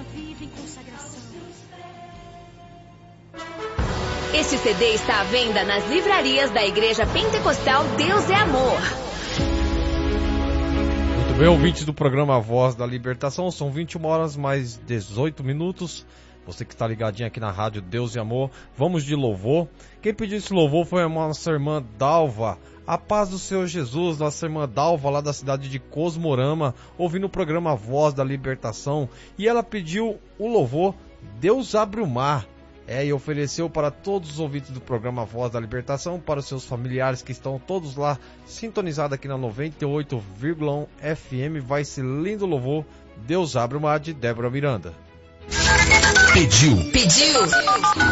vida em consagração. Este CD está à venda nas livrarias da Igreja Pentecostal Deus é Amor. Muito bem, ouvintes do programa Voz da Libertação, são 21 horas mais 18 minutos. Você que está ligadinho aqui na rádio Deus e Amor, vamos de louvor. Quem pediu esse louvor foi a nossa irmã Dalva. A paz do Senhor Jesus, nossa irmã Dalva, lá da cidade de Cosmorama, ouvindo o programa Voz da Libertação. E ela pediu o louvor Deus Abre o Mar. E ofereceu para todos os ouvintes do programa Voz da Libertação, para os seus familiares que estão todos lá sintonizados aqui na 98,1 FM. Vai ser lindo louvor Deus Abre o Mar, de Débora Miranda. Pediu.